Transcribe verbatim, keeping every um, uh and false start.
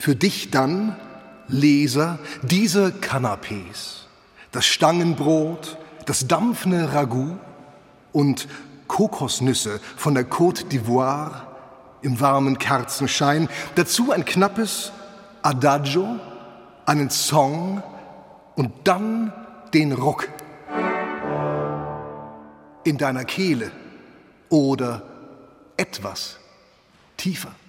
Für dich dann, Leser, diese Canapés, das Stangenbrot, das dampfende Ragout und Kokosnüsse von der Côte d'Ivoire im warmen Kerzenschein, dazu ein knappes Adagio, einen Song und dann den Ruck in deiner Kehle oder etwas tiefer.